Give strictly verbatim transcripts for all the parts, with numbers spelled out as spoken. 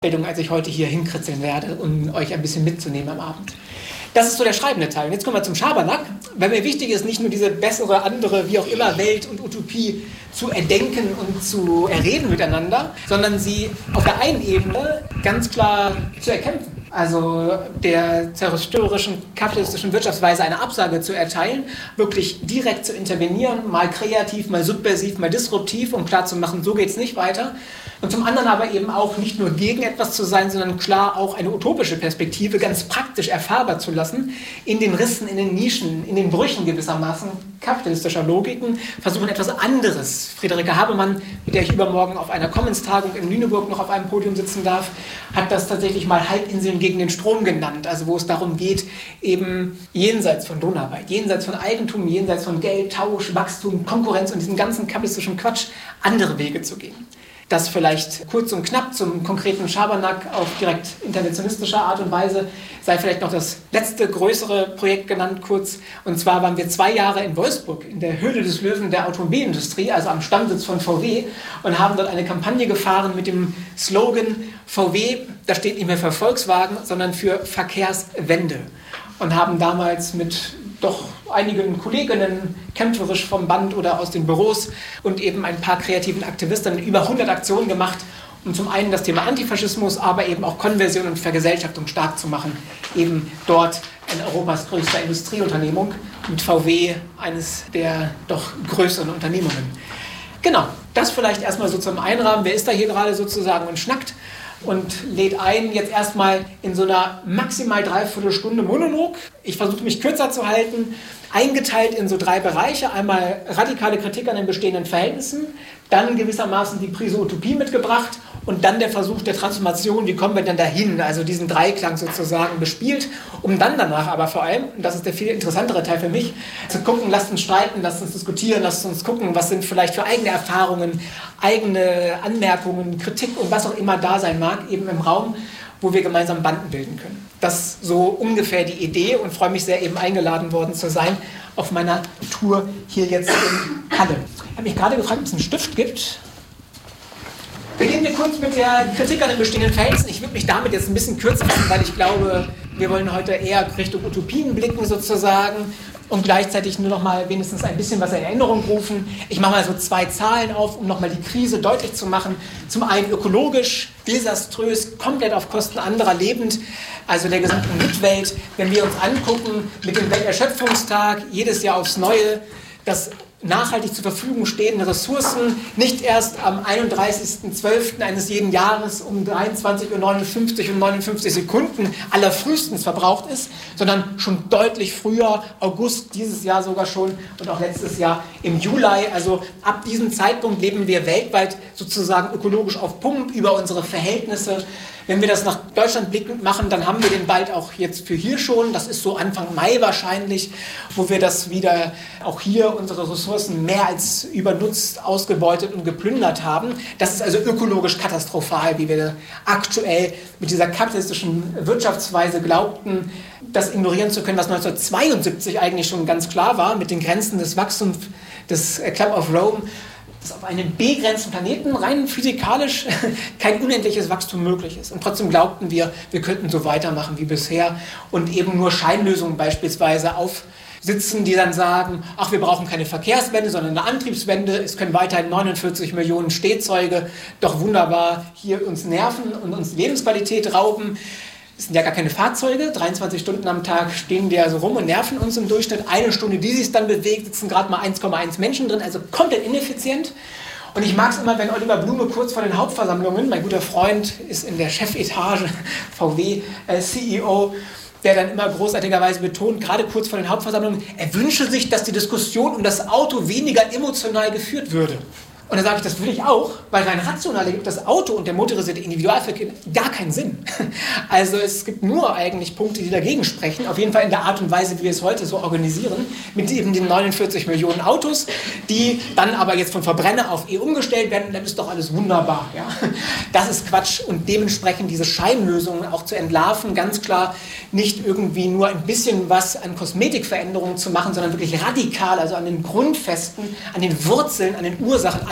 Als ich heute hier hinkritzeln werde, um euch ein bisschen mitzunehmen am Abend. Das ist so der schreibende Teil. Und jetzt kommen wir zum Schabernack, weil mir wichtig ist, nicht nur diese bessere, andere, wie auch immer, Welt und Utopie zu erdenken und zu erreden miteinander, sondern sie auf der einen Ebene ganz klar zu erkämpfen. Also der zerstörerischen kapitalistischen Wirtschaftsweise eine Absage zu erteilen, wirklich direkt zu intervenieren, mal kreativ, mal subversiv, mal disruptiv, um klarzumachen, so geht es nicht weiter. Und zum anderen aber eben auch nicht nur gegen etwas zu sein, sondern klar auch eine utopische Perspektive ganz praktisch erfahrbar zu lassen, in den Rissen, in den Nischen, in den Brüchen gewissermaßen kapitalistischer Logiken, versuchen etwas anderes. Friederike Habermann, mit der ich übermorgen auf einer Commons-Tagung in Lüneburg noch auf einem Podium sitzen darf, hat das tatsächlich mal Halbinseln gegen den Strom genannt, also wo es darum geht, eben jenseits von Lohnarbeit, jenseits von Eigentum, jenseits von Geld, Tausch, Wachstum, Konkurrenz und diesem ganzen kapitalistischen Quatsch andere Wege zu gehen. Das vielleicht kurz und knapp zum konkreten Schabernack auf direkt interventionistischer Art und Weise sei vielleicht noch das letzte größere Projekt genannt kurz. Und zwar waren wir zwei Jahre in Wolfsburg, in der Höhle des Löwen der Automobilindustrie, also am Stammsitz von V W, und haben dort eine Kampagne gefahren mit dem Slogan V W, das steht nicht mehr für Volkswagen, sondern für Verkehrswende. Und haben damals mit doch einigen Kolleginnen kämpferisch vom Band oder aus den Büros und eben ein paar kreativen Aktivisten über hundert Aktionen gemacht, um zum einen das Thema Antifaschismus, aber eben auch Konversion und Vergesellschaftung stark zu machen. Eben dort in Europas größter Industrieunternehmung, mit V W eines der doch größeren Unternehmungen. Genau, das vielleicht erstmal so zum Einrahmen. Wer ist da hier gerade sozusagen und schnackt? Und lädt ein, jetzt erstmal in so einer maximal dreiviertel Stunde Monolog. Ich versuche mich kürzer zu halten, eingeteilt in so drei Bereiche. Einmal radikale Kritik an den bestehenden Verhältnissen, dann gewissermaßen die Prise Utopie mitgebracht und dann der Versuch der Transformation, wie kommen wir denn dahin, also diesen Dreiklang sozusagen bespielt, um dann danach aber vor allem, und das ist der viel interessantere Teil für mich, zu gucken, lasst uns streiten, lasst uns diskutieren, lasst uns gucken, was sind vielleicht für eigene Erfahrungen, eigene Anmerkungen, Kritik und was auch immer da sein mag, eben im Raum, wo wir gemeinsam Banden bilden können. Das ist so ungefähr die Idee und freue mich sehr, eben eingeladen worden zu sein auf meiner Tour hier jetzt in Halle. Ich habe mich gerade gefragt, ob es einen Stift gibt. Beginnen wir kurz mit der Kritik an den bestehenden Verhältnissen. Ich würde mich damit jetzt ein bisschen kürzer fassen, weil ich glaube, wir wollen heute eher Richtung Utopien blicken sozusagen und gleichzeitig nur noch mal wenigstens ein bisschen was in Erinnerung rufen. Ich mache mal so zwei Zahlen auf, um noch mal die Krise deutlich zu machen. Zum einen ökologisch, desaströs, komplett auf Kosten anderer lebend, also der gesamten Mitwelt. Wenn wir uns angucken, mit dem Welterschöpfungstag, jedes Jahr aufs Neue, das nachhaltig zur Verfügung stehende Ressourcen nicht erst am einunddreißigsten zwölften eines jeden Jahres um dreiundzwanzig Uhr neunundfünfzig und neunundfünfzig Sekunden allerfrühestens verbraucht ist, sondern schon deutlich früher, August dieses Jahr sogar schon und auch letztes Jahr im Juli. Also ab diesem Zeitpunkt leben wir weltweit sozusagen ökologisch auf Pump über unsere Verhältnisse. Wenn wir das nach Deutschland blickend machen, dann haben wir den bald auch jetzt für hier schon. Das ist so Anfang Mai wahrscheinlich, wo wir das wieder auch hier unsere Ressourcen mehr als übernutzt, ausgebeutet und geplündert haben. Das ist also ökologisch katastrophal, wie wir aktuell mit dieser kapitalistischen Wirtschaftsweise glaubten, das ignorieren zu können, was neunzehnhundertzweiundsiebzig eigentlich schon ganz klar war, mit den Grenzen des Wachstums des Club of Rome, dass auf einem begrenzten Planeten rein physikalisch kein unendliches Wachstum möglich ist. Und trotzdem glaubten wir, wir könnten so weitermachen wie bisher und eben nur Scheinlösungen beispielsweise aufsitzen, die dann sagen, ach, wir brauchen keine Verkehrswende, sondern eine Antriebswende. Es können weiterhin neunundvierzig Millionen Stehzeuge doch wunderbar hier uns nerven und uns Lebensqualität rauben. Es sind ja gar keine Fahrzeuge, dreiundzwanzig Stunden am Tag stehen die ja so rum und nerven uns im Durchschnitt. Eine Stunde, die sich dann bewegt, sitzen gerade mal eins Komma eins Menschen drin, also komplett ineffizient. Und ich mag es immer, wenn Oliver Blume kurz vor den Hauptversammlungen, mein guter Freund ist in der Chefetage, V W äh, C E O, der dann immer großartigerweise betont, gerade kurz vor den Hauptversammlungen, er wünsche sich, dass die Diskussion um das Auto weniger emotional geführt würde. Und dann sage ich, das will ich auch, weil rein rational ergibt das Auto und der motorisierte Individualverkehr gar keinen Sinn. Also es gibt nur eigentlich Punkte, die dagegen sprechen, auf jeden Fall in der Art und Weise, wie wir es heute so organisieren, mit eben den neunundvierzig Millionen Autos, die dann aber jetzt von Verbrenner auf E umgestellt werden, dann ist doch alles wunderbar. Ja? Das ist Quatsch und dementsprechend diese Scheinlösungen auch zu entlarven, ganz klar nicht irgendwie nur ein bisschen was an Kosmetikveränderungen zu machen, sondern wirklich radikal, also an den Grundfesten, an den Wurzeln, an den Ursachen an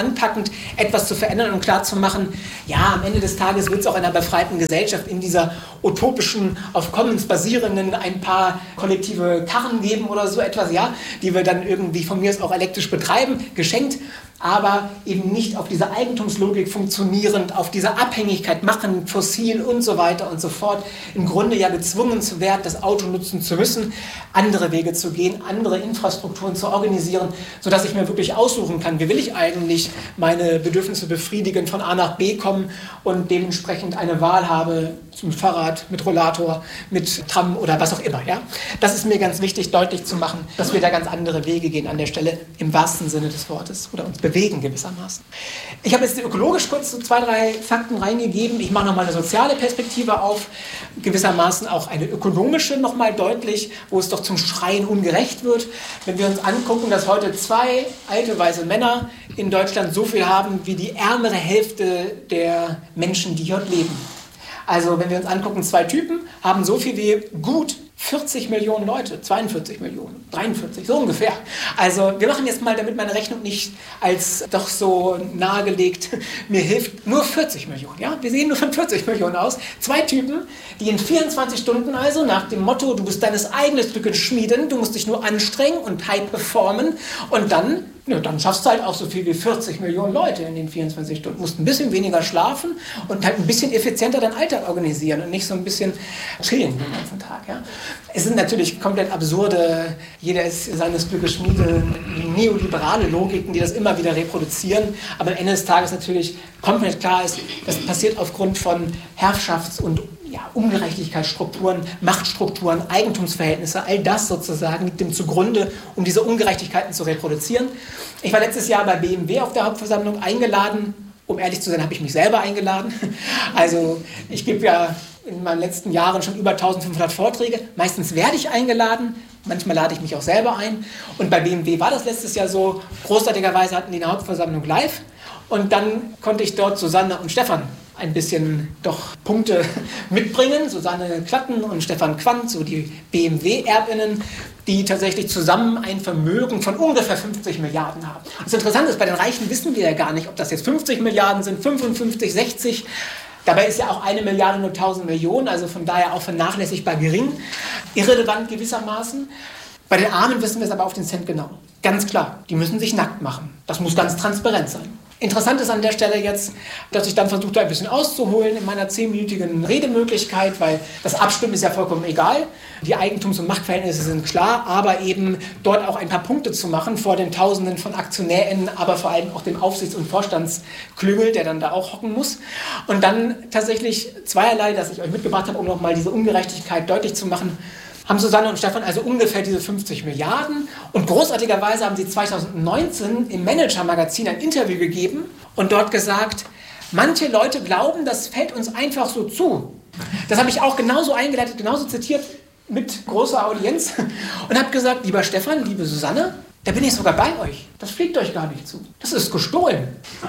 anpackend, etwas zu verändern und klarzumachen, ja, am Ende des Tages wird es auch in einer befreiten Gesellschaft, in dieser utopischen, auf Commons basierenden, ein paar kollektive Karren geben oder so etwas, ja, die wir dann irgendwie von mir aus auch elektrisch betreiben, geschenkt, aber eben nicht auf dieser Eigentumslogik funktionierend, auf dieser Abhängigkeit machen, fossil und so weiter und so fort, im Grunde ja gezwungen zu werden, das Auto nutzen zu müssen, andere Wege zu gehen, andere Infrastrukturen zu organisieren, sodass ich mir wirklich aussuchen kann, wie will ich eigentlich meine Bedürfnisse befriedigen, von A nach B kommen und dementsprechend eine Wahl habe zum Fahrrad, mit Rollator, mit Tram oder was auch immer. Ja? Das ist mir ganz wichtig, deutlich zu machen, dass wir da ganz andere Wege gehen an der Stelle, im wahrsten Sinne des Wortes, oder uns bewegen gewissermaßen. Ich habe jetzt ökologisch kurz so zwei, drei Fakten reingegeben. Ich mache nochmal eine soziale Perspektive auf, gewissermaßen auch eine ökonomische nochmal deutlich, wo es doch zum Schreien ungerecht wird. Wenn wir uns angucken, dass heute zwei alte weiße Männer in Deutschland so viel haben wie die ärmere Hälfte der Menschen, die dort leben. Also wenn wir uns angucken, zwei Typen haben so viel wie gut vierzig Millionen Leute, zweiundvierzig Millionen, dreiundvierzig, so ungefähr. Also wir machen jetzt mal, damit meine Rechnung nicht als doch so nahegelegt mir hilft, nur vierzig Millionen. Ja? Wir sehen nur von vierzig Millionen aus. Zwei Typen, die in vierundzwanzig Stunden also nach dem Motto, du bist deines eigenen Glückes schmieden, du musst dich nur anstrengen und high performen und dann, ja, dann schaffst du halt auch so viel wie vierzig Millionen Leute in den vierundzwanzig Stunden. Du musst ein bisschen weniger schlafen und halt ein bisschen effizienter deinen Alltag organisieren und nicht so ein bisschen chillen den ganzen Tag. Ja? Es sind natürlich komplett absurde, jeder ist seines Glückes Schmiede, neoliberale Logiken, die das immer wieder reproduzieren, aber am Ende des Tages natürlich komplett klar ist, das passiert aufgrund von Herrschafts- und ja, Ungerechtigkeitsstrukturen, Machtstrukturen, Eigentumsverhältnisse, all das sozusagen liegt dem zugrunde, um diese Ungerechtigkeiten zu reproduzieren. Ich war letztes Jahr bei B M W auf der Hauptversammlung eingeladen. Um ehrlich zu sein, habe ich mich selber eingeladen. Also ich gebe ja in meinen letzten Jahren schon über eintausendfünfhundert Vorträge. Meistens werde ich eingeladen, manchmal lade ich mich auch selber ein. Und bei B M W war das letztes Jahr so, großartigerweise hatten die eine Hauptversammlung live. Und dann konnte ich dort Susanne und Stefan ein bisschen doch Punkte mitbringen. Susanne Klatten und Stefan Quandt, so die B M W-Erbinnen, die tatsächlich zusammen ein Vermögen von ungefähr fünfzig Milliarden haben. Und das Interessante ist, bei den Reichen wissen wir ja gar nicht, ob das jetzt fünfzig Milliarden sind, fünfundfünfzig, sechzig. Dabei ist ja auch eine Milliarde nur tausend Millionen, also von daher auch vernachlässigbar gering, irrelevant gewissermaßen. Bei den Armen wissen wir es aber auf den Cent genau. Ganz klar, die müssen sich nackt machen. Das muss ganz transparent sein. Interessant ist an der Stelle jetzt, dass ich dann versucht habe, ein bisschen auszuholen in meiner zehnminütigen Redemöglichkeit, weil das Abstimmen ist ja vollkommen egal. Die Eigentums- und Machtverhältnisse sind klar, aber eben dort auch ein paar Punkte zu machen vor den Tausenden von AktionärInnen, aber vor allem auch dem Aufsichts- und Vorstandsklüngel, der dann da auch hocken muss. Und dann tatsächlich zweierlei, das ich euch mitgebracht habe, um nochmal diese Ungerechtigkeit deutlich zu machen, haben Susanne und Stefan also ungefähr diese fünfzig Milliarden. Und großartigerweise haben sie zweitausendneunzehn im Manager-Magazin ein Interview gegeben und dort gesagt, manche Leute glauben, das fällt uns einfach so zu. Das habe ich auch genauso eingeleitet, genauso zitiert mit großer Audienz und habe gesagt, lieber Stefan, liebe Susanne, da bin ich sogar bei euch. Das fliegt euch gar nicht zu. Das ist gestohlen.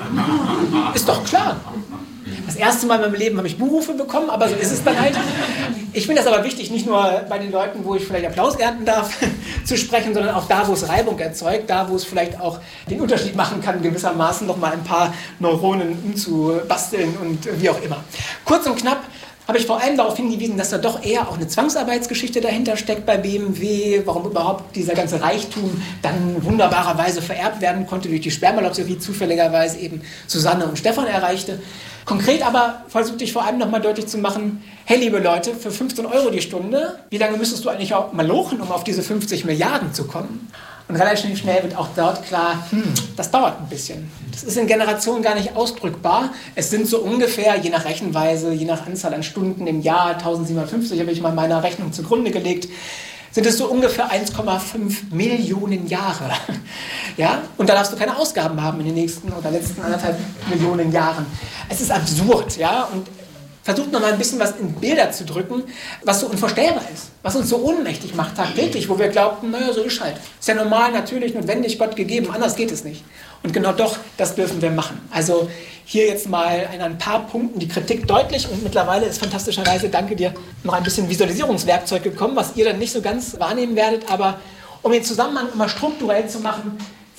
Ist doch klar. Das erste Mal in meinem Leben habe ich Buchrufe bekommen, aber so ist es dann halt. Ich finde das aber wichtig, nicht nur bei den Leuten, wo ich vielleicht Applaus ernten darf, zu sprechen, sondern auch da, wo es Reibung erzeugt, da, wo es vielleicht auch den Unterschied machen kann, gewissermaßen noch mal ein paar Neuronen umzubasteln und wie auch immer. Kurz und knapp habe ich vor allem darauf hingewiesen, dass da doch eher auch eine Zwangsarbeitsgeschichte dahinter steckt bei B M W, warum überhaupt dieser ganze Reichtum dann wunderbarerweise vererbt werden konnte durch die Spermalotterie, zufälligerweise eben Susanne und Stefan erreichte. Konkret aber versuchte ich vor allem nochmal deutlich zu machen, hey liebe Leute, für fünfzehn Euro die Stunde, wie lange müsstest du eigentlich auch mal lochen, um auf diese fünfzig Milliarden zu kommen? Und relativ schnell wird auch dort klar, hm, das dauert ein bisschen. Das ist in Generationen gar nicht ausdrückbar. Es sind so ungefähr, je nach Rechenweise, je nach Anzahl an Stunden im Jahr, eintausendsiebenhundertfünfzig habe ich mal meiner Rechnung zugrunde gelegt, sind es so ungefähr eins Komma fünf Millionen Jahre. Ja? Und da darfst du keine Ausgaben haben in den nächsten oder letzten anderthalb Millionen Jahren. Es ist absurd, ja, und versucht noch mal ein bisschen was in Bilder zu drücken, was so unvorstellbar ist, was uns so ohnmächtig macht tagtäglich, wo wir glaubten, naja, so ist halt. Ist ja normal, natürlich, notwendig, Gott gegeben, anders geht es nicht. Und genau doch, das dürfen wir machen. Also hier jetzt mal in ein paar Punkten die Kritik deutlich und mittlerweile ist fantastischerweise, danke dir, noch ein bisschen Visualisierungswerkzeug gekommen, was ihr dann nicht so ganz wahrnehmen werdet, aber um den Zusammenhang immer strukturell zu machen,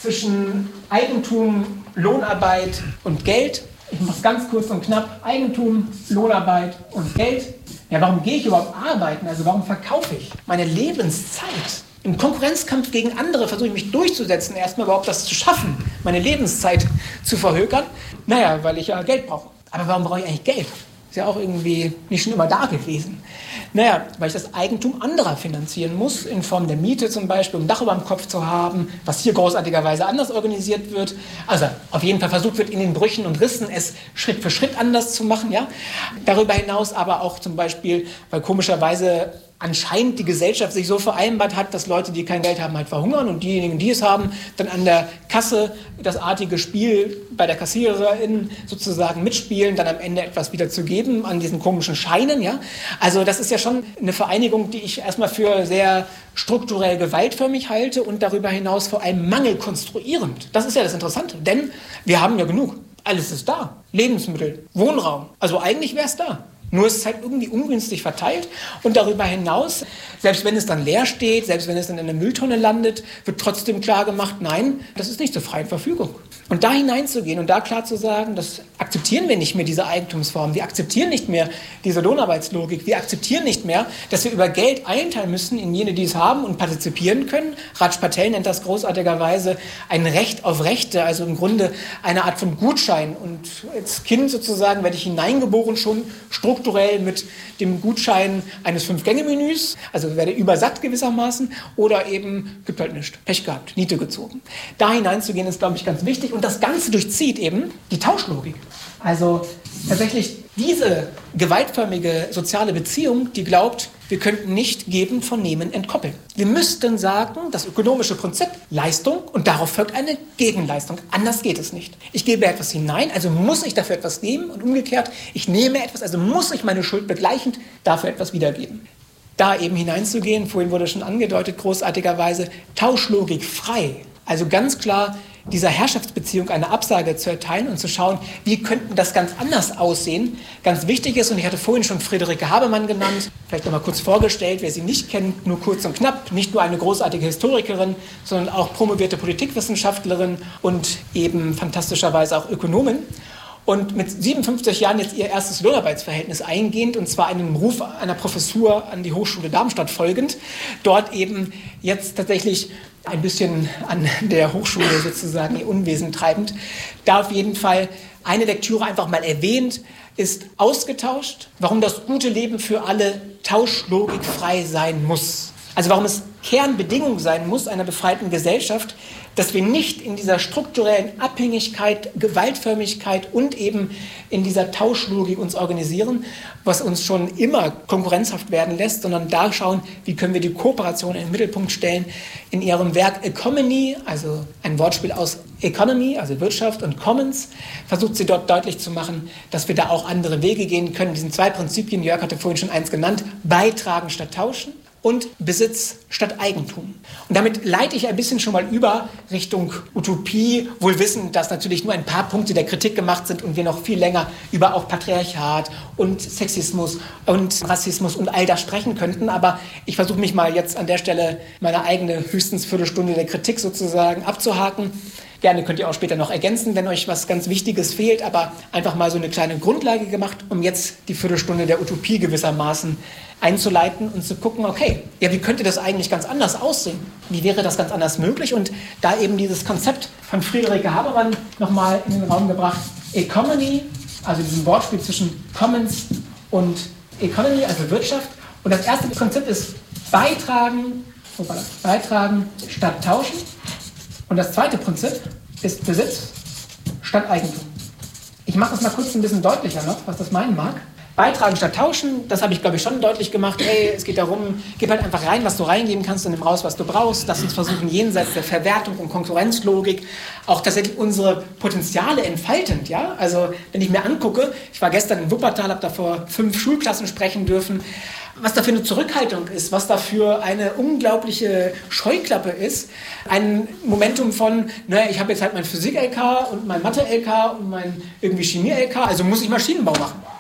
zwischen Eigentum, Lohnarbeit und Geld. Ich mache es ganz kurz und knapp. Eigentum, Lohnarbeit und Geld. Ja, warum gehe ich überhaupt arbeiten? Also warum verkaufe ich meine Lebenszeit? Im Konkurrenzkampf gegen andere versuche ich mich durchzusetzen, erstmal überhaupt das zu schaffen, meine Lebenszeit zu verhökern. Naja, weil ich ja Geld brauche. Aber warum brauche ich eigentlich Geld? Ist ja auch irgendwie nicht schon immer da gewesen. Naja, weil ich das Eigentum anderer finanzieren muss, in Form der Miete zum Beispiel, um ein Dach über dem Kopf zu haben, was hier großartigerweise anders organisiert wird. Also auf jeden Fall versucht wird, in den Brüchen und Rissen es Schritt für Schritt anders zu machen. Ja? Darüber hinaus aber auch zum Beispiel, weil komischerweise anscheinend die Gesellschaft sich so vereinbart hat, dass Leute, die kein Geld haben, halt verhungern und diejenigen, die es haben, dann an der Kasse das artige Spiel bei der Kassiererin sozusagen mitspielen, dann am Ende etwas wieder zu geben an diesen komischen Scheinen. Ja? Also das ist ja schon eine Vereinigung, die ich erstmal für sehr strukturell gewaltförmig halte und darüber hinaus vor allem mangelkonstruierend. Das ist ja das Interessante, denn wir haben ja genug. Alles ist da. Lebensmittel, Wohnraum. Also eigentlich wäre es da. Nur ist es halt irgendwie ungünstig verteilt und darüber hinaus, selbst wenn es dann leer steht, selbst wenn es dann in der Mülltonne landet, wird trotzdem klar gemacht, nein, das ist nicht zur freien Verfügung. Und da hineinzugehen und da klar zu sagen, das akzeptieren wir nicht mehr, diese Eigentumsform, wir akzeptieren nicht mehr diese Lohnarbeitslogik, wir akzeptieren nicht mehr, dass wir über Geld einteilen müssen in jene, die es haben und partizipieren können. Raj Patel nennt das großartigerweise ein Recht auf Rechte, also im Grunde eine Art von Gutschein. Und als Kind sozusagen werde ich hineingeboren schon strukturell mit dem Gutschein eines Fünf-Gänge-Menüs, also werde übersatt gewissermaßen oder eben gibt halt nichts, Pech gehabt, Niete gezogen. Da hineinzugehen ist, glaube ich, ganz wichtig und das Ganze durchzieht eben die Tauschlogik. Also tatsächlich diese gewaltförmige soziale Beziehung, die glaubt, wir könnten nicht Geben von Nehmen entkoppeln. Wir müssten sagen, das ökonomische Prinzip, Leistung und darauf folgt eine Gegenleistung. Anders geht es nicht. Ich gebe etwas hinein, also muss ich dafür etwas nehmen und umgekehrt, ich nehme etwas, also muss ich meine Schuld begleichend dafür etwas wiedergeben. Da eben hineinzugehen, vorhin wurde schon angedeutet, großartigerweise, Tauschlogik frei. Also ganz klar dieser Herrschaftsbeziehung eine Absage zu erteilen und zu schauen, wie könnten das ganz anders aussehen. Ganz wichtig ist, und ich hatte vorhin schon Friederike Habermann genannt, vielleicht noch mal kurz vorgestellt, wer sie nicht kennt, nur kurz und knapp, nicht nur eine großartige Historikerin, sondern auch promovierte Politikwissenschaftlerin und eben fantastischerweise auch Ökonomin. Und mit siebenundfünfzig Jahren jetzt ihr erstes Lohnarbeitsverhältnis eingehend, und zwar einem Ruf einer Professur an die Hochschule Darmstadt folgend, dort eben jetzt tatsächlich ein bisschen an der Hochschule sozusagen ihr Unwesen treibend. Da auf jeden Fall eine Lektüre einfach mal erwähnt, ist ausgetauscht, warum das gute Leben für alle tauschlogikfrei sein muss. Also warum es Kernbedingung sein muss einer befreiten Gesellschaft, dass wir nicht in dieser strukturellen Abhängigkeit, Gewaltförmigkeit und eben in dieser Tauschlogik uns organisieren, was uns schon immer konkurrenzhaft werden lässt, sondern da schauen, wie können wir die Kooperation in den Mittelpunkt stellen. In ihrem Werk Economy, also ein Wortspiel aus Economy, also Wirtschaft, und Commons, versucht sie dort deutlich zu machen, dass wir da auch andere Wege gehen können. Diesen zwei Prinzipien, Jörg hatte vorhin schon eins genannt, beitragen statt tauschen und Besitz statt Eigentum. Und damit leite ich ein bisschen schon mal über Richtung Utopie, wohl wissend, dass natürlich nur ein paar Punkte der Kritik gemacht sind und wir noch viel länger über auch Patriarchat und Sexismus und Rassismus und all das sprechen könnten. Aber ich versuche mich mal jetzt an der Stelle meine eigene höchstens Viertelstunde der Kritik sozusagen abzuhaken. Gerne könnt ihr auch später noch ergänzen, wenn euch was ganz Wichtiges fehlt, aber einfach mal so eine kleine Grundlage gemacht, um jetzt die Viertelstunde der Utopie gewissermaßen einzuleiten und zu gucken, okay, ja, wie könnte das eigentlich ganz anders aussehen? Wie wäre das ganz anders möglich? Und da eben dieses Konzept von Friederike Habermann nochmal in den Raum gebracht, Economy, also diesem Wortspiel zwischen Commons und Economy, also Wirtschaft. Und das erste Konzept ist beitragen, oh, beitragen statt tauschen. Und das zweite Prinzip ist Besitz statt Eigentum. Ich mache das mal kurz ein bisschen deutlicher noch, was das meinen mag. Beitragen statt tauschen, das habe ich, glaube ich, schon deutlich gemacht. Hey, es geht darum, gib halt einfach rein, was du reingeben kannst und nimm raus, was du brauchst. Lass uns versuchen, jenseits der Verwertung und Konkurrenzlogik auch tatsächlich unsere Potenziale entfaltend. Ja? Also, wenn ich mir angucke, ich war gestern in Wuppertal, habe da vor fünf Schulklassen sprechen dürfen, was da für eine Zurückhaltung ist, was da für eine unglaubliche Scheuklappe ist. Ein Momentum von, naja, ich habe jetzt halt mein Physik-L K und mein Mathe-L K und mein irgendwie Chemie-L K, also muss ich Maschinenbau machen.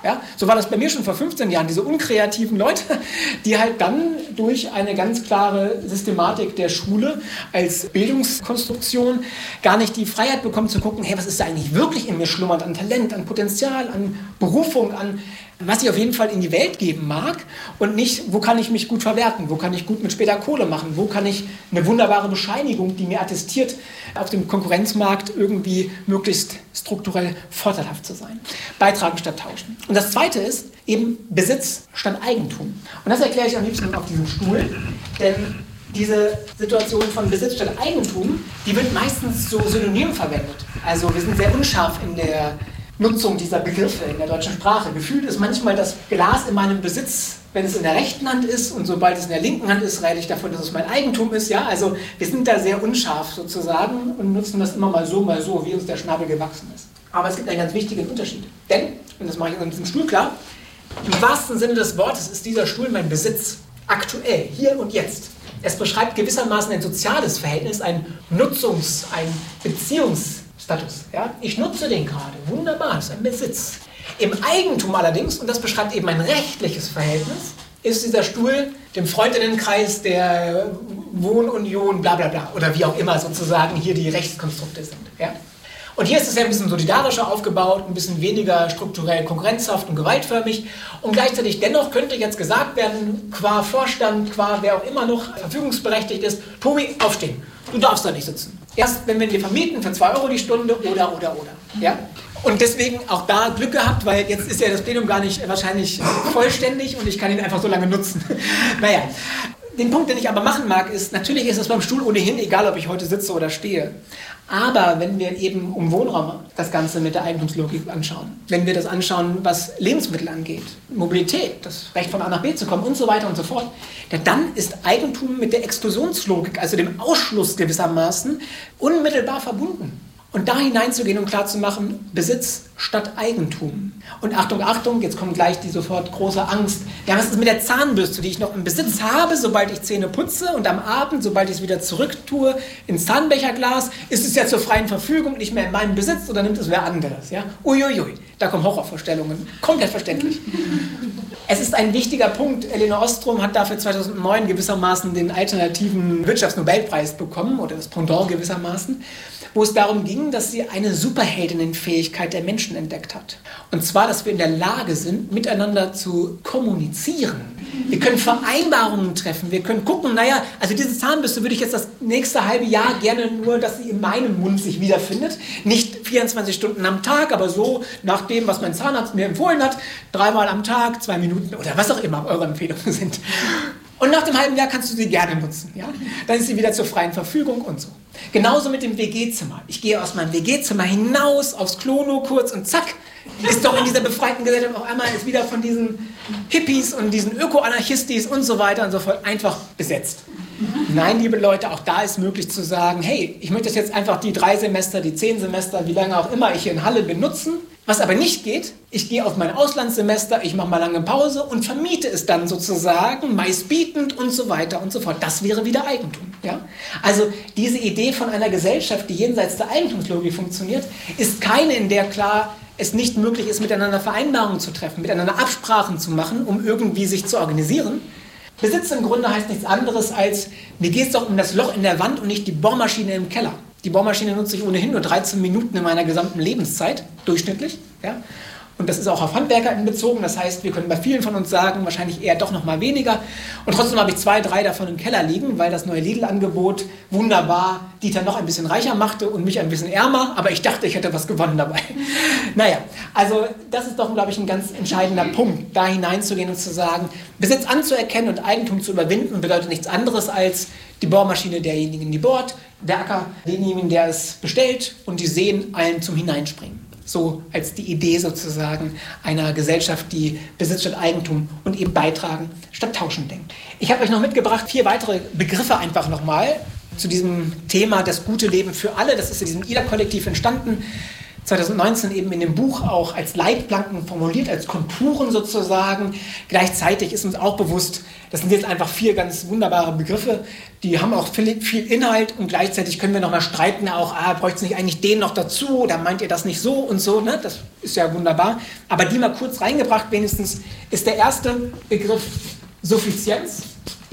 Ja? So war das bei mir schon vor fünfzehn Jahren, diese unkreativen Leute, die halt dann durch eine ganz klare Systematik der Schule als Bildungskonstruktion gar nicht die Freiheit bekommen zu gucken, hey, was ist da eigentlich wirklich in mir schlummernd an Talent, an Potenzial, an Berufung, an was ich auf jeden Fall in die Welt geben mag und nicht, wo kann ich mich gut verwerten, wo kann ich gut mit später Kohle machen, wo kann ich eine wunderbare Bescheinigung, die mir attestiert, auf dem Konkurrenzmarkt irgendwie möglichst strukturell vorteilhaft zu sein. Beitragen statt tauschen. Und das Zweite ist eben Besitz statt Eigentum. Und das erkläre ich am liebsten auf diesem Stuhl, denn diese Situation von Besitz statt Eigentum, die wird meistens so synonym verwendet. Also wir sind sehr unscharf in der Nutzung dieser Begriffe in der deutschen Sprache. Gefühlt ist manchmal das Glas in meinem Besitz, wenn es in der rechten Hand ist, und sobald es in der linken Hand ist, rede ich davon, dass es mein Eigentum ist. Ja, also wir sind da sehr unscharf sozusagen und nutzen das immer mal so, mal so, wie uns der Schnabel gewachsen ist. Aber es gibt einen ganz wichtigen Unterschied. Denn, und das mache ich an diesem Stuhl klar, im wahrsten Sinne des Wortes ist dieser Stuhl mein Besitz. Aktuell, hier und jetzt. Es beschreibt gewissermaßen ein soziales Verhältnis, ein Nutzungs-, ein Beziehungsstatus. Ja? Ich nutze den gerade. Wunderbar, das ist ein Besitz. Im Eigentum allerdings, und das beschreibt eben ein rechtliches Verhältnis, ist dieser Stuhl dem Freundinnenkreis der Wohnunion, bla bla bla, oder wie auch immer sozusagen hier die Rechtskonstrukte sind. Ja? Und hier ist es ja ein bisschen solidarischer aufgebaut, ein bisschen weniger strukturell konkurrenzhaft und gewaltförmig. Und gleichzeitig dennoch könnte jetzt gesagt werden, qua Vorstand, qua wer auch immer noch verfügungsberechtigt ist, Tobi, aufstehen, du darfst da nicht sitzen. Erst wenn wir dir vermieten für zwei Euro die Stunde oder, oder, oder. Ja? Und deswegen auch da Glück gehabt, weil jetzt ist ja das Plenum gar nicht wahrscheinlich vollständig und ich kann ihn einfach so lange nutzen. Naja, den Punkt, den ich aber machen mag, ist, natürlich ist es beim Stuhl ohnehin egal, ob ich heute sitze oder stehe. Aber wenn wir eben um Wohnraum das Ganze mit der Eigentumslogik anschauen, wenn wir das anschauen, was Lebensmittel angeht, Mobilität, das Recht von A nach B zu kommen und so weiter und so fort, ja, dann ist Eigentum mit der Exklusionslogik, also dem Ausschluss gewissermaßen, unmittelbar verbunden. Und da hineinzugehen und klarzumachen, Besitz statt Eigentum. Und Achtung, Achtung, jetzt kommt gleich die sofort große Angst. Ja, was ist mit der Zahnbürste, die ich noch im Besitz habe, sobald ich Zähne putze und am Abend, sobald ich es wieder zurück tue, ins Zahnbecherglas, ist es ja zur freien Verfügung nicht mehr in meinem Besitz oder nimmt es wer anderes? Ja? Uiuiui, da kommen Horrorvorstellungen. Komplett verständlich. Es ist ein wichtiger Punkt. Elinor Ostrom hat dafür zweitausendneun gewissermaßen den alternativen Wirtschaftsnobelpreis bekommen, oder das Pendant gewissermaßen, wo es darum ging, dass sie eine Superheldinnenfähigkeit der Menschen entdeckt hat. Und zwar, dass wir in der Lage sind, miteinander zu kommunizieren. Wir können Vereinbarungen treffen, wir können gucken, naja, also diese Zahnbürste würde ich jetzt das nächste halbe Jahr gerne nur, dass sie in meinem Mund sich wiederfindet. Nicht vierundzwanzig Stunden am Tag, aber so nach dem, was mein Zahnarzt mir empfohlen hat, dreimal am Tag, zwei Minuten oder was auch immer eure Empfehlungen sind. Und nach dem halben Jahr kannst du sie gerne nutzen. Ja? Dann ist sie wieder zur freien Verfügung und so. Genauso mit dem W G-Zimmer. Ich gehe aus meinem W G-Zimmer hinaus, aufs Klo nur kurz und zack, ist doch in dieser befreiten Gesellschaft auf einmal ist wieder von diesen Hippies und diesen Öko-Anarchistis und so weiter und so fort einfach besetzt. Nein, liebe Leute, auch da ist möglich zu sagen, hey, ich möchte jetzt einfach die drei Semester, die zehn Semester, wie lange auch immer ich hier in Halle benutzen. Was aber nicht geht, ich gehe auf mein Auslandssemester, ich mache mal lange Pause und vermiete es dann sozusagen, meistbietend und so weiter und so fort. Das wäre wieder Eigentum. Ja? Also diese Idee von einer Gesellschaft, die jenseits der Eigentumslogik funktioniert, ist keine, in der klar es nicht möglich ist, miteinander Vereinbarungen zu treffen, miteinander Absprachen zu machen, um irgendwie sich zu organisieren. Besitz im Grunde heißt nichts anderes als, mir geht es doch um das Loch in der Wand und nicht die Bohrmaschine im Keller. Die Bohrmaschine nutze ich ohnehin nur dreizehn Minuten in meiner gesamten Lebenszeit, durchschnittlich. Ja? Und das ist auch auf HandwerkerInnen bezogen. Das heißt, wir können bei vielen von uns sagen, wahrscheinlich eher doch noch mal weniger. Und trotzdem habe ich zwei, drei davon im Keller liegen, weil das neue Lidl-Angebot wunderbar Dieter noch ein bisschen reicher machte und mich ein bisschen ärmer. Aber ich dachte, ich hätte was gewonnen dabei. Naja, also das ist doch, glaube ich, ein ganz entscheidender Punkt, da hineinzugehen und zu sagen, Besitz anzuerkennen und Eigentum zu überwinden bedeutet nichts anderes als die Bohrmaschine derjenigen, die bohrt, der Acker denjenigen, der es bestellt und die Seen allen zum Hineinspringen. So als die Idee sozusagen einer Gesellschaft, die Besitz statt Eigentum und eben beitragen statt tauschen denkt. Ich habe euch noch mitgebracht vier weitere Begriffe einfach nochmal zu diesem Thema das gute Leben für alle. Das ist in diesem I D A-Kollektiv entstanden. zwanzig neunzehn eben in dem Buch auch als Leitplanken formuliert, als Konturen sozusagen. Gleichzeitig ist uns auch bewusst, das sind jetzt einfach vier ganz wunderbare Begriffe, die haben auch viel, viel Inhalt und gleichzeitig können wir nochmal streiten, auch, ah, bräuchte es nicht eigentlich den noch dazu oder meint ihr das nicht so und so, ne? Das ist ja wunderbar. Aber die mal kurz reingebracht wenigstens, ist der erste Begriff Suffizienz.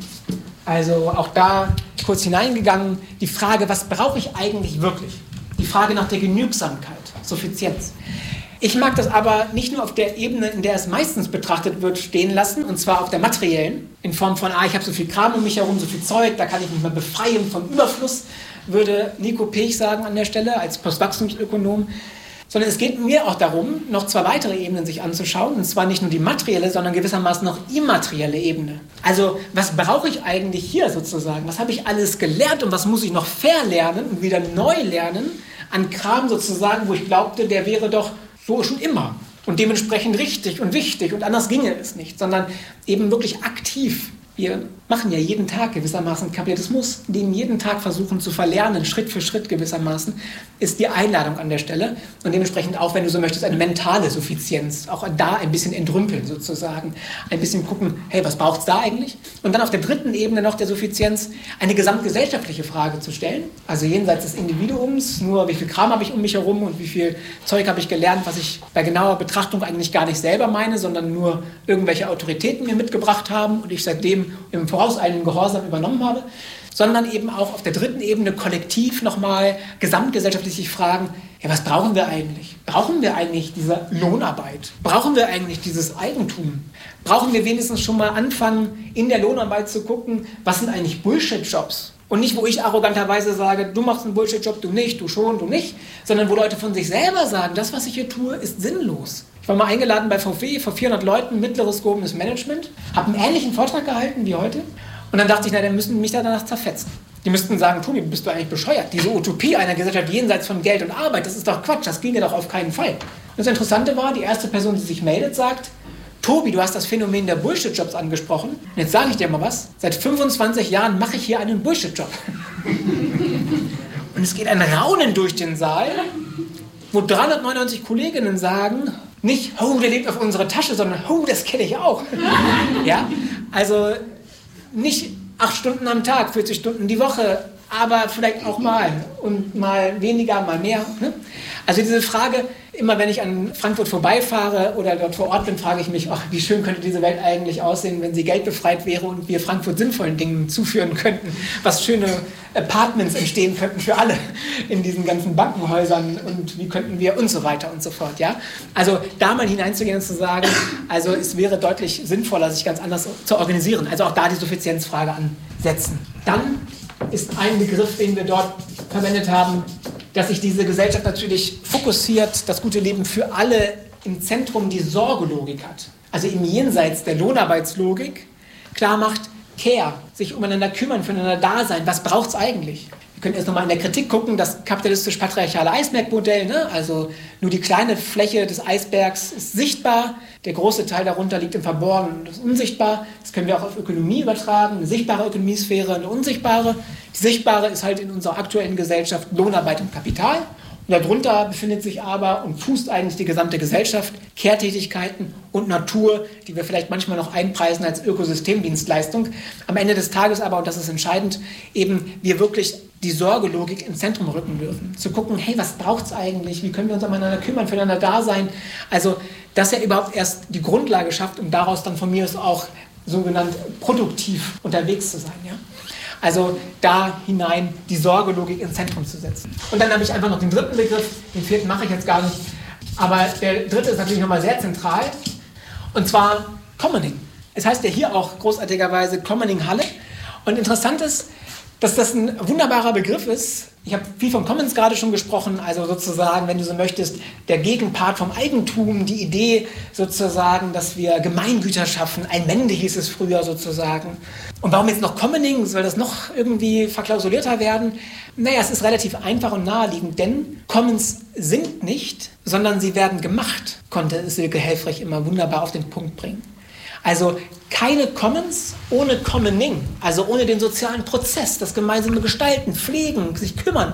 Also auch da kurz hineingegangen, die Frage, was brauche ich eigentlich wirklich? Die Frage nach der Genügsamkeit, Suffizienz. Ich mag das aber nicht nur auf der Ebene, in der es meistens betrachtet wird, stehen lassen, und zwar auf der materiellen, in Form von, ah, ich habe so viel Kram um mich herum, so viel Zeug, da kann ich mich mal befreien vom Überfluss, würde Nico Pech sagen an der Stelle, als Postwachstumsökonom. Sondern es geht mir auch darum, noch zwei weitere Ebenen sich anzuschauen, und zwar nicht nur die materielle, sondern gewissermaßen noch immaterielle Ebene. Also was brauche ich eigentlich hier sozusagen? Was habe ich alles gelernt und was muss ich noch verlernen und wieder neu lernen an Kram sozusagen, wo ich glaubte, der wäre doch so schon immer und dementsprechend richtig und wichtig und anders ginge es nicht, sondern eben wirklich aktiv. Wir machen ja jeden Tag gewissermaßen Kapitalismus, den jeden Tag versuchen zu verlernen, Schritt für Schritt gewissermaßen, ist die Einladung an der Stelle. Und dementsprechend auch, wenn du so möchtest, eine mentale Suffizienz. Auch da ein bisschen entrümpeln sozusagen. Ein bisschen gucken, hey, was braucht es da eigentlich? Und dann auf der dritten Ebene noch der Suffizienz eine gesamtgesellschaftliche Frage zu stellen. Also jenseits des Individuums, nur wie viel Kram habe ich um mich herum und wie viel Zeug habe ich gelernt, was ich bei genauer Betrachtung eigentlich gar nicht selber meine, sondern nur irgendwelche Autoritäten mir mitgebracht haben und ich seitdem im vorauseilenden Gehorsam übernommen habe, sondern eben auch auf der dritten Ebene kollektiv nochmal gesamtgesellschaftlich sich fragen, ja, was brauchen wir eigentlich? Brauchen wir eigentlich diese Lohnarbeit? Brauchen wir eigentlich dieses Eigentum? Brauchen wir wenigstens schon mal anfangen, in der Lohnarbeit zu gucken, was sind eigentlich Bullshit-Jobs? Und nicht, wo ich arroganterweise sage, du machst einen Bullshit-Job, du nicht, du schon, du nicht, sondern wo Leute von sich selber sagen, das, was ich hier tue, ist sinnlos. Ich war mal eingeladen bei V W, vor vierhundert Leuten, mittleres gehobenes Management, habe einen ähnlichen Vortrag gehalten wie heute und dann dachte ich, na, dann müssten mich da danach zerfetzen. Die müssten sagen, Tobi, bist du eigentlich bescheuert? Diese Utopie einer Gesellschaft jenseits von Geld und Arbeit, das ist doch Quatsch, das ginge doch auf keinen Fall. Und das Interessante war, die erste Person, die sich meldet, sagt, Tobi, du hast das Phänomen der Bullshit-Jobs angesprochen. Und jetzt sage ich dir mal was, seit fünfundzwanzig Jahren mache ich hier einen Bullshit-Job. Und es geht ein Raunen durch den Saal, wo dreihundertneunundneunzig Kolleginnen sagen, nicht, oh, der lebt auf unsere Tasche, sondern, oh, das kenne ich auch. Ja, also nicht acht Stunden am Tag, vierzig Stunden die Woche, aber vielleicht auch mal und mal weniger, mal mehr. Ne? Also diese Frage, immer wenn ich an Frankfurt vorbeifahre oder dort vor Ort bin, frage ich mich, ach, wie schön könnte diese Welt eigentlich aussehen, wenn sie geldbefreit wäre und wir Frankfurt sinnvollen Dingen zuführen könnten, was schöne Apartments entstehen könnten für alle in diesen ganzen Bankenhäusern und wie könnten wir und so weiter und so fort. Ja? Also da mal hineinzugehen und zu sagen, also es wäre deutlich sinnvoller, sich ganz anders zu organisieren. Also auch da die Suffizienzfrage ansetzen. Dann ist ein Begriff, den wir dort verwendet haben, dass sich diese Gesellschaft natürlich fokussiert, das gute Leben für alle im Zentrum die Sorgelogik hat. Also im Jenseits der Lohnarbeitslogik klar macht, Care, sich umeinander kümmern, füreinander da sein, was braucht es eigentlich? Wir können erst nochmal in der Kritik gucken, das kapitalistisch-patriarchale Eisbergmodell, ne? Also nur die kleine Fläche des Eisbergs ist sichtbar, der große Teil darunter liegt im Verborgenen und ist unsichtbar. Das können wir auch auf Ökonomie übertragen, eine sichtbare Ökonomiesphäre, eine unsichtbare. Die sichtbare ist halt in unserer aktuellen Gesellschaft Lohnarbeit und Kapital. Und darunter befindet sich aber und fußt eigentlich die gesamte Gesellschaft, Kehrtätigkeiten und Natur, die wir vielleicht manchmal noch einpreisen als Ökosystemdienstleistung. Am Ende des Tages aber, und das ist entscheidend, eben wir wirklich die Sorgelogik ins Zentrum rücken dürfen. Zu gucken, hey, was braucht es eigentlich? Wie können wir uns umeinander kümmern, füreinander da sein? Also, dass er überhaupt erst die Grundlage schafft, um daraus dann von mir aus auch sogenannt produktiv unterwegs zu sein. Ja? Also da hinein die Sorgelogik ins Zentrum zu setzen. Und dann habe ich einfach noch den dritten Begriff, den vierten mache ich jetzt gar nicht, aber der dritte ist natürlich nochmal sehr zentral, und zwar Commoning. Es heißt ja hier auch großartigerweise Commoning Halle, und interessant ist, dass das ein wunderbarer Begriff ist. Ich habe viel von Commons gerade schon gesprochen, also sozusagen, wenn du so möchtest, der Gegenpart vom Eigentum, die Idee sozusagen, dass wir Gemeingüter schaffen, ein Mende hieß es früher sozusagen. Und warum jetzt noch Commoning? Soll das noch irgendwie verklausulierter werden? Naja, es ist relativ einfach und naheliegend, denn Commons sind nicht, sondern sie werden gemacht, konnte Silke Helfrich immer wunderbar auf den Punkt bringen. Also keine Commons ohne Commoning, also ohne den sozialen Prozess, das gemeinsame Gestalten, Pflegen, sich kümmern,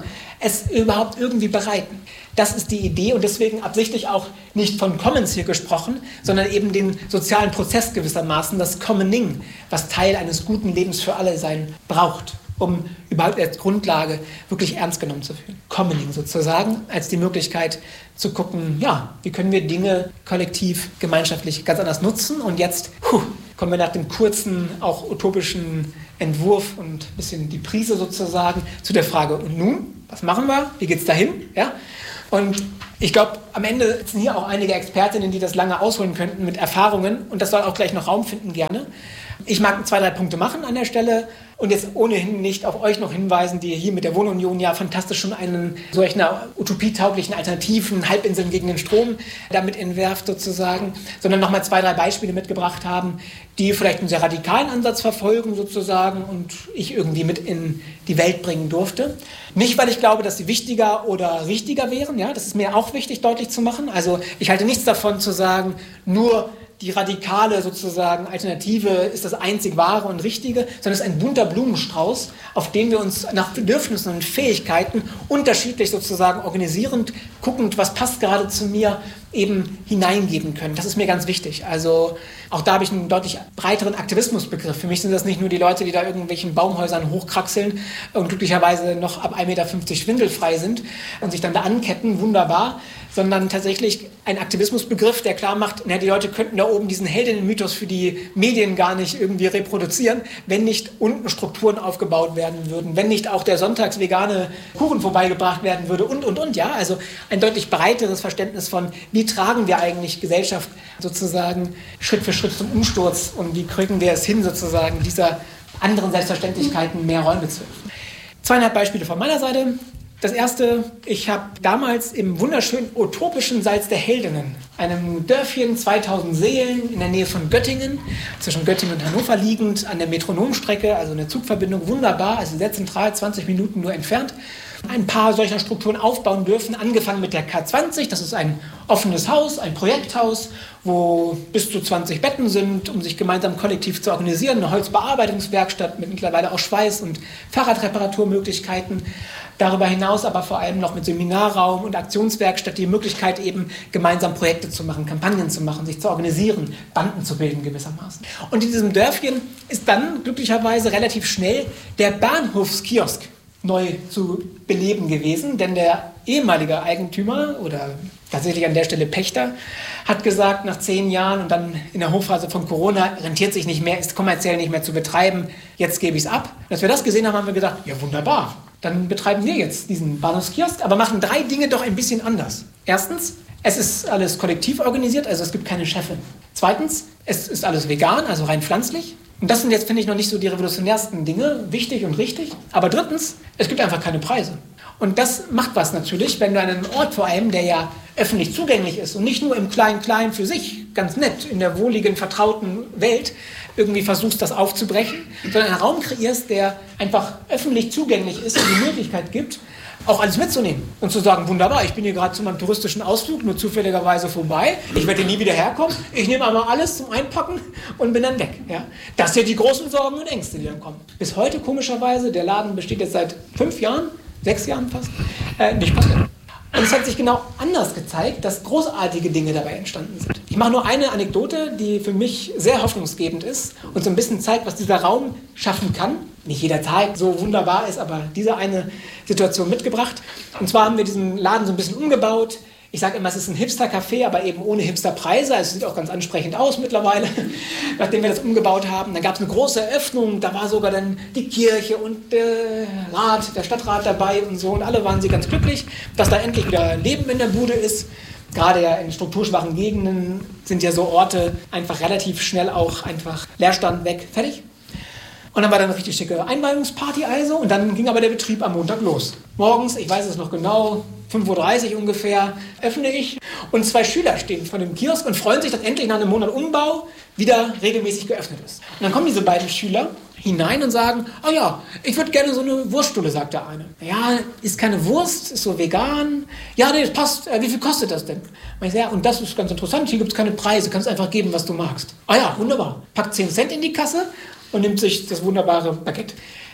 es überhaupt irgendwie bereiten. Das ist die Idee und deswegen absichtlich auch nicht von Commons hier gesprochen, sondern eben den sozialen Prozess gewissermaßen, das Commoning, was Teil eines guten Lebens für alle sein braucht, um überhaupt als Grundlage wirklich ernst genommen zu fühlen. Commoning sozusagen als die Möglichkeit zu gucken, ja, wie können wir Dinge kollektiv, gemeinschaftlich ganz anders nutzen und jetzt puh, kommen wir nach dem kurzen, auch utopischen Entwurf und ein bisschen die Prise sozusagen zu der Frage, und nun, was machen wir, wie geht's dahin, ja? Und ich glaube, am Ende sind hier auch einige Expertinnen, die das lange ausholen könnten mit Erfahrungen und das soll auch gleich noch Raum finden gerne. Ich mag zwei, drei Punkte machen an der Stelle und jetzt ohnehin nicht auf euch noch hinweisen, die hier mit der Wohnunion ja fantastisch schon einen solch einer utopietauglichen Alternativen, Halbinseln gegen den Strom damit entwerft sozusagen, sondern nochmal zwei, drei Beispiele mitgebracht haben, die vielleicht einen sehr radikalen Ansatz verfolgen sozusagen und ich irgendwie mit in die Welt bringen durfte. Nicht, weil ich glaube, dass sie wichtiger oder richtiger wären, ja, das ist mir auch wichtig deutlich zu machen. Also ich halte nichts davon zu sagen, nur die radikale sozusagen Alternative ist das einzig Wahre und Richtige, sondern es ist ein bunter Blumenstrauß, auf den wir uns nach Bedürfnissen und Fähigkeiten unterschiedlich sozusagen organisierend, guckend, was passt gerade zu mir, eben hineingeben können. Das ist mir ganz wichtig. Also auch da habe ich einen deutlich breiteren Aktivismusbegriff. Für mich sind das nicht nur die Leute, die da irgendwelchen Baumhäusern hochkraxeln und glücklicherweise noch ab ein Meter fünfzig schwindelfrei sind und sich dann da anketten, wunderbar, sondern tatsächlich ein Aktivismusbegriff, der klar macht, na, die Leute könnten da oben diesen Heldinnenmythos für die Medien gar nicht irgendwie reproduzieren, wenn nicht unten Strukturen aufgebaut werden würden, wenn nicht auch der sonntags vegane Kuchen vorbeigebracht werden würde und, und, und, ja. Also ein deutlich breiteres Verständnis von, wie tragen wir eigentlich Gesellschaft sozusagen Schritt für Schritt zum Umsturz und wie kriegen wir es hin, sozusagen dieser anderen Selbstverständlichkeiten mehr Räume zu öffnen. Zweieinhalb Beispiele von meiner Seite. Das erste, ich habe damals im wunderschönen utopischen Salz der Heldinnen, einem Dörfchen, zweitausend Seelen in der Nähe von Göttingen, zwischen Göttingen und Hannover liegend, an der Metronomstrecke, also eine Zugverbindung, wunderbar, also sehr zentral, zwanzig Minuten nur entfernt, ein paar solcher Strukturen aufbauen dürfen, angefangen mit der K zwanzig, das ist ein offenes Haus, ein Projekthaus, wo bis zu zwanzig Betten sind, um sich gemeinsam kollektiv zu organisieren, eine Holzbearbeitungswerkstatt mit mittlerweile auch Schweiß- und Fahrradreparaturmöglichkeiten, darüber hinaus aber vor allem noch mit Seminarraum und Aktionswerkstatt die Möglichkeit eben gemeinsam Projekte zu machen, Kampagnen zu machen, sich zu organisieren, Banden zu bilden gewissermaßen. Und in diesem Dörfchen ist dann glücklicherweise relativ schnell der Bahnhofskiosk neu zu beleben gewesen, denn der ehemalige Eigentümer oder tatsächlich an der Stelle Pächter hat gesagt, nach zehn Jahren und dann in der Hochphase von Corona rentiert sich nicht mehr, ist kommerziell nicht mehr zu betreiben, jetzt gebe ich es ab. Und als wir das gesehen haben, haben wir gedacht, ja wunderbar, dann betreiben wir jetzt diesen Bahnhofskiosk, aber machen drei Dinge doch ein bisschen anders. Erstens, es ist alles kollektiv organisiert, also es gibt keine Chefin. Zweitens, es ist alles vegan, also rein pflanzlich. Und das sind jetzt, finde ich, noch nicht so die revolutionärsten Dinge, wichtig und richtig. Aber drittens, es gibt einfach keine Preise. Und das macht was natürlich, wenn du einen Ort vor allem, der ja öffentlich zugänglich ist und nicht nur im Klein-Klein für sich, ganz nett, in der wohligen, vertrauten Welt, irgendwie versuchst, das aufzubrechen, sondern einen Raum kreierst, der einfach öffentlich zugänglich ist und die Möglichkeit gibt, auch alles mitzunehmen und zu sagen, wunderbar, ich bin hier gerade zu meinem touristischen Ausflug nur zufälligerweise vorbei, ich werde nie wieder herkommen, ich nehme einmal alles zum Einpacken und bin dann weg. Ja? Das sind die großen Sorgen und Ängste, die dann kommen. Bis heute komischerweise, der Laden besteht jetzt seit fünf Jahren, sechs Jahren fast, äh, nicht passiert. Und es hat sich genau anders gezeigt, dass großartige Dinge dabei entstanden sind. Ich mache nur eine Anekdote, die für mich sehr hoffnungsgebend ist und so ein bisschen zeigt, was dieser Raum schaffen kann. Nicht jeder Tag so wunderbar ist, aber diese eine Situation mitgebracht. Und zwar haben wir diesen Laden so ein bisschen umgebaut. Ich sage immer, es ist ein Hipster-Café, aber eben ohne Hipster-Preise. Also es sieht auch ganz ansprechend aus mittlerweile, nachdem wir das umgebaut haben. Dann gab es eine große Eröffnung, da war sogar dann die Kirche und der Rat, der Stadtrat dabei und so. Und alle waren sie ganz glücklich, dass da endlich wieder Leben in der Bude ist. Gerade ja in strukturschwachen Gegenden sind ja so Orte einfach relativ schnell auch einfach Leerstand weg, fertig. Und dann war da eine richtig schicke Einweihungsparty also und dann ging aber der Betrieb am Montag los. Morgens, ich weiß es noch genau, fünf Uhr dreißig ungefähr, öffne ich und zwei Schüler stehen vor dem Kiosk und freuen sich, dass endlich nach einem Monat Umbau wieder regelmäßig geöffnet ist. Und dann kommen diese beiden Schüler hinein und sagen, oh ja, ich würde gerne so eine Wurststulle, sagt der eine. Ja, ist keine Wurst, ist so vegan. Ja, nee, das passt. Wie viel kostet das denn? Und ich sage, ja, und das ist ganz interessant, hier gibt es keine Preise, kannst einfach geben, was du magst. Ah ja, wunderbar. Packt zehn Cent in die Kasse und nimmt sich das wunderbare Baguette.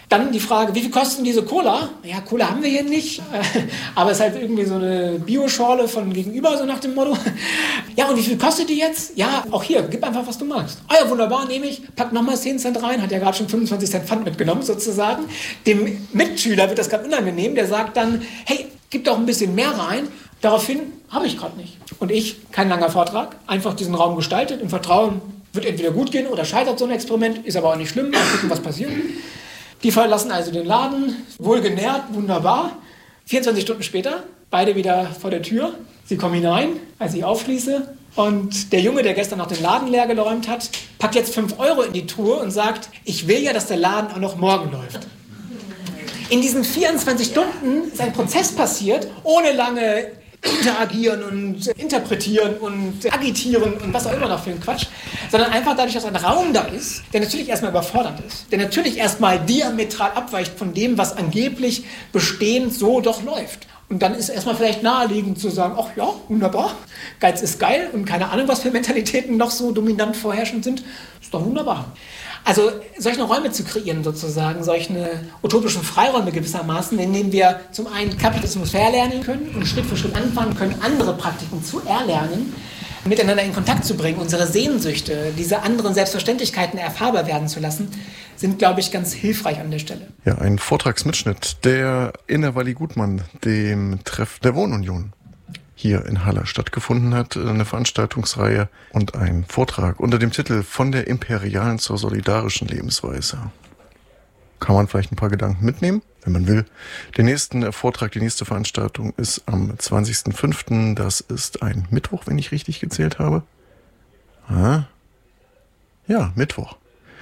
Dann die Frage, wie viel kostet denn diese Cola? Ja, Cola haben wir hier nicht, aber es ist halt irgendwie so eine Bioschorle von gegenüber, so nach dem Motto. Ja, und wie viel kostet die jetzt? Ja, auch hier, gib einfach, was du magst. Ah ja, wunderbar, nehme ich, pack nochmal zehn Cent rein, hat ja gerade schon fünfundzwanzig Cent Pfand mitgenommen sozusagen. Dem Mitschüler wird das gerade unangenehm, der sagt dann, hey, gib doch ein bisschen mehr rein. Daraufhin habe ich gerade nicht. Und ich, kein langer Vortrag, einfach diesen Raum gestaltet, im Vertrauen, wird entweder gut gehen oder scheitert so ein Experiment, ist aber auch nicht schlimm, mal gucken, was passiert. Die verlassen also den Laden, wohlgenährt, wunderbar. vierundzwanzig Stunden später, beide wieder vor der Tür. Sie kommen hinein, als ich aufschließe. Und der Junge, der gestern noch den Laden leer geräumt hat, packt jetzt fünf Euro in die Truhe und sagt, ich will ja, dass der Laden auch noch morgen läuft. In diesen vierundzwanzig Stunden ist ein Prozess passiert, ohne lange interagieren und interpretieren und agitieren und was auch immer noch für ein Quatsch, sondern einfach dadurch, dass ein Raum da ist, der natürlich erstmal überfordernd ist, der natürlich erstmal diametral abweicht von dem, was angeblich bestehend so doch läuft. Und dann ist erstmal vielleicht naheliegend zu sagen, ach ja, wunderbar, Geiz ist geil und keine Ahnung, was für Mentalitäten noch so dominant vorherrschend sind, ist doch wunderbar. Also solche Räume zu kreieren sozusagen, solche utopischen Freiräume gewissermaßen, in denen wir zum einen Kapitalismus verlernen können und Schritt für Schritt anfangen können, andere Praktiken zu erlernen, miteinander in Kontakt zu bringen, unsere Sehnsüchte, diese anderen Selbstverständlichkeiten erfahrbar werden zu lassen, sind, glaube ich, ganz hilfreich an der Stelle. Ja, ein Vortragsmitschnitt, der in der Walli Gutmann, dem Treff der Wohnunion, hier in Halle stattgefunden hat, eine Veranstaltungsreihe und ein Vortrag unter dem Titel Von der imperialen zur solidarischen Lebensweise. Kann man vielleicht ein paar Gedanken mitnehmen, wenn man will. Der nächste Vortrag, die nächste Veranstaltung ist am zwanzigsten fünften Das ist ein Mittwoch, wenn ich richtig gezählt habe. Ah. Ja, Mittwoch.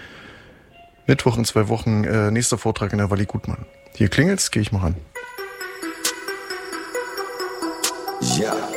Mittwoch in zwei Wochen, äh, nächster Vortrag in der Walli Gutmann. Hier klingelt's, gehe ich mal ran. Ja.